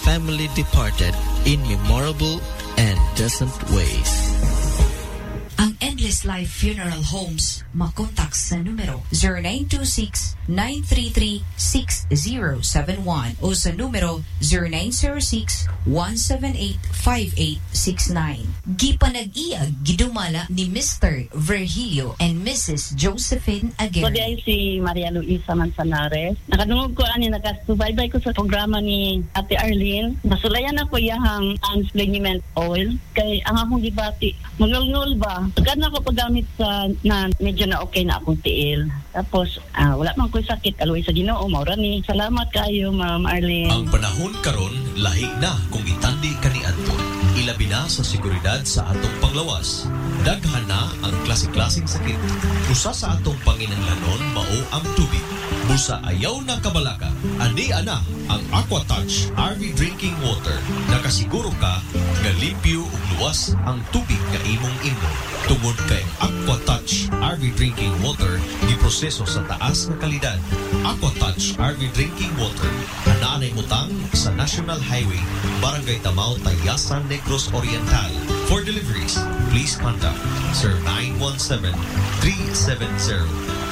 family departed in memorable and decent ways. Ang Endless Life Funeral Homes, makontak sa numero 0926-933-6071 o sa numero 0906-178-5869. Gipanag-iyag gidumala ni Mr. Virgilio and Mrs. Josephine Aguirre. So, di si Maria Luisa Manzanares. Nakadungog ko ani nakasubaybay ko sa programa ni Ate Arlene. Nasulayan ako iyahang unspleniment oil kay ang akong gibati. Mangulngul ba? Pagkat na ako paggamit sa na medyo na okay na akong tiil. Tapos wala man ko'y sakit. Aluay sa Ginoo, maura ni. Salamat kayo, Ma'am Arlene. Ang panahon karon lahi na kung itandi kaniadto. Ilabi na sa seguridad sa atong panglawas. Daghan na ang klase-klaseng sakit. Usa sa atong panginahanglanon mao ang tubig. Busa ayaw na kabalaka. Ani ana ang AquaTouch RV Drinking Water. Nakasiguro ka nga limpyo ug luwas ang tubig nga imong inom. Tungod kay AquaTouch RV Drinking Water giproseso sa taas nga kalidad. AquaTouch RV Drinking Water anaanay butang sa National Highway, Barangay Tamao, Tayasan, Negros Oriental. For deliveries, please contact Sir 917-370-0828